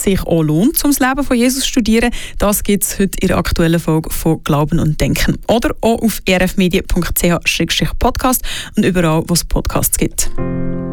sich auch lohnt, um das Leben von Jesus zu studieren, das gibt es heute in der aktuellen Folge von Glauben und Denken. Oder auch auf rfmedia.ch/podcast und überall, wo es Podcasts gibt.